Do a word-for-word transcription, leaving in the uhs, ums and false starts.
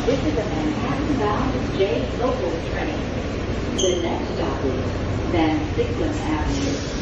This is a Manhattan-bound J local train. The next stop is Van Sicklen Avenue.